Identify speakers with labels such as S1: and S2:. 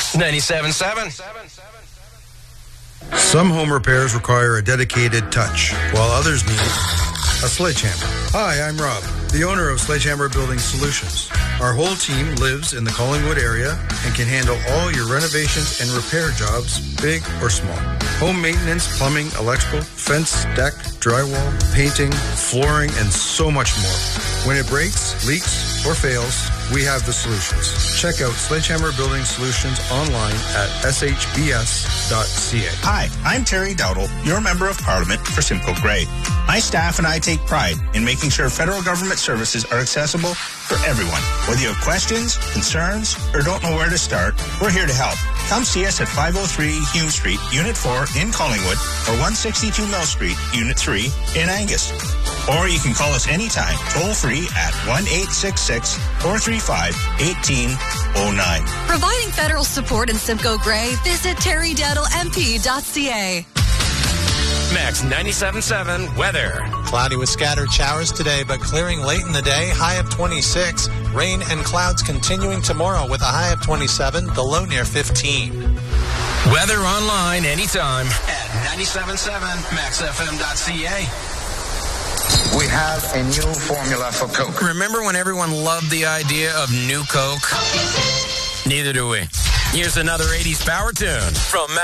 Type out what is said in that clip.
S1: 97.7.
S2: Some home repairs require a dedicated touch, while others need a sledgehammer. Hi, I'm Rob, the owner of Sledgehammer Building Solutions. Our whole team lives in the Collingwood area and can handle all your renovations and repair jobs, big or small. Home maintenance, plumbing, electrical, fence, deck, drywall, painting, flooring, and so much more. When it breaks, leaks, or fails, we have the solutions. Check out Sledgehammer Building Solutions online at shbs.ca.
S3: Hi, I'm Terry Dowdle, your Member of Parliament for Simcoe Grey. My staff and I take pride in making sure federal government services are accessible for everyone. Whether you have questions, concerns, or don't know where to start, we're here to help. Come see us at 503 Hume Street, Unit 4 in Collingwood, or 162 Mill Street, Unit 3 in Angus. Or you can call us anytime, toll-free at 1-866-435-1809.
S4: Providing federal support in Simcoe Grey, visit terrydowdlemp.ca.
S1: Max 97.7 weather.
S5: Cloudy with scattered showers today, but clearing late in the day, high of 26. Rain and clouds continuing tomorrow with a high of 27, the low near 15.
S1: Weather online anytime at 97.7 maxfm.ca.
S6: We have a new formula for Coke.
S1: Remember when everyone loved the idea of new Coke? Neither do we. Here's another 80s power tune from